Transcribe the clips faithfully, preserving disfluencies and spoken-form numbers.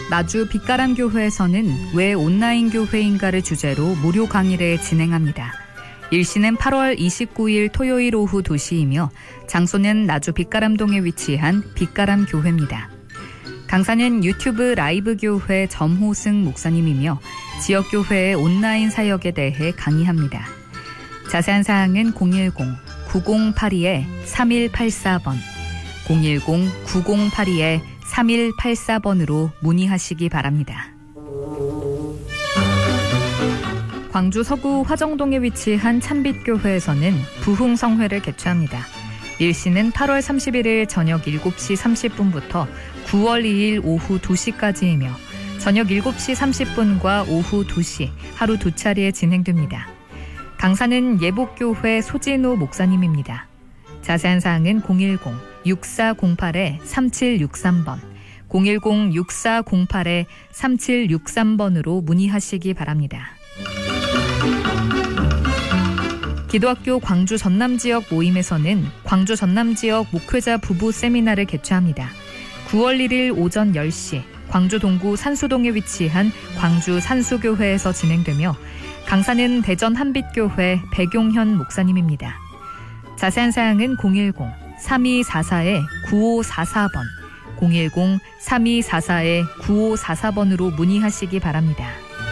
나주 빛가람교회에서는 왜 온라인 교회인가를 주제로 무료 강의를 진행합니다. 일시는 팔월 이십구일 토요일 오후 두 시이며 장소는 나주 빛가람동에 위치한 빛가람교회입니다. 강사는 유튜브 라이브 교회 점호승 목사님이며 지역교회의 온라인 사역에 대해 강의합니다. 자세한 사항은 공일공 구공팔이 삼일팔사 번, 공일공 구공팔이 삼일팔사 번으로 문의하시기 바랍니다. 광주 서구 화정동에 위치한 참빛교회에서는 부흥성회를 개최합니다. 일시는 팔월 삼십일일 저녁 일곱 시 삼십 분부터 구월 이일 오후 두 시까지이며 저녁 일곱 시 삼십 분과 오후 두 시 하루 두 차례 진행됩니다. 강사는 예복교회 소진호 목사님입니다. 자세한 사항은 공일공 육사공팔 삼칠육삼 번, 공일공 육사공팔 삼칠육삼 번으로 문의하시기 바랍니다. 기도학교 광주 전남지역 모임에서는 광주 전남지역 목회자 부부 세미나를 개최합니다. 구월 일일 오전 열 시 광주 동구 산수동에 위치한 광주 산수교회에서 진행되며 강사는 대전 한빛교회 백용현 목사님입니다. 자세한 사항은 공일공 삼이사사 구오사사 번, 공일공 삼이사사 구오사사 번으로 문의하시기 바랍니다.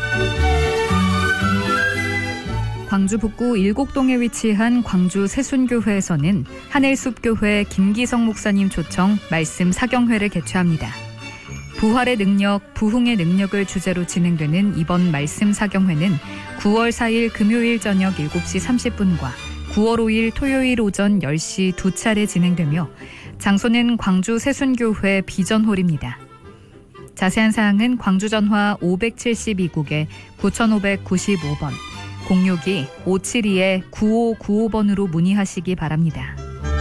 광주 북구 일곡동에 위치한 광주 세순교회에서는 하늘숲교회 김기성 목사님 초청 말씀 사경회를 개최합니다. 부활의 능력, 부흥의 능력을 주제로 진행되는 이번 말씀 사경회는 구월 사일 금요일 저녁 일곱 시 삼십 분과 구월 오일 토요일 오전 열 시 두 차례 진행되며 장소는 광주 세순교회 비전홀입니다. 자세한 사항은 광주전화 오백칠십이 국에 구오구오 번, 공육이 오칠이 구오구오 번으로 문의하시기 바랍니다.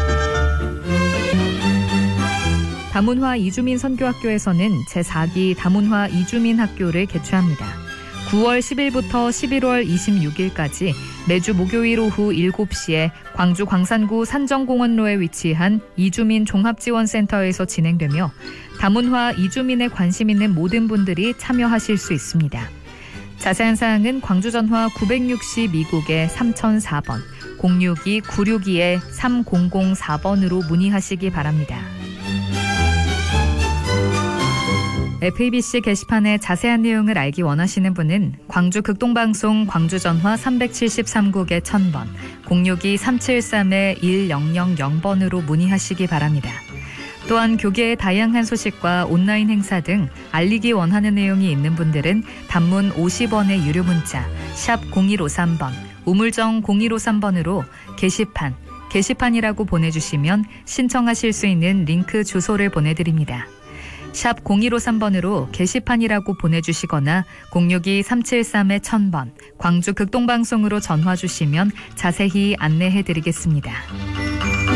다문화 이주민 선교학교에서는 제사 기 다문화 이주민 학교를 개최합니다. 구월 십일부터 십일월 이십육일까지 매주 목요일 오후 일곱 시에 광주 광산구 산정공원로에 위치한 이주민 종합지원센터에서 진행되며 다문화 이주민에 관심 있는 모든 분들이 참여하실 수 있습니다. 자세한 사항은 광주전화 구백육십이 국에 삼천사 번, 공육이 구육이 삼공공사 번으로 문의하시기 바랍니다. 에프이비씨 게시판의 자세한 내용을 알기 원하시는 분은 광주 극동방송 광주전화 삼백칠십삼 국에 천 번, 공육이 삼칠삼 일공공공 번으로 문의하시기 바랍니다. 또한 교계의 다양한 소식과 온라인 행사 등 알리기 원하는 내용이 있는 분들은 단문 오십 원의 유료 문자 샵 공일오삼 번, 우물정 공일오삼 번으로 게시판, 게시판이라고 보내주시면 신청하실 수 있는 링크 주소를 보내드립니다. 샵 공일오삼 번으로 게시판이라고 보내주시거나 공육이 삼칠삼 천 번, 광주 극동방송으로 전화 주시면 자세히 안내해드리겠습니다.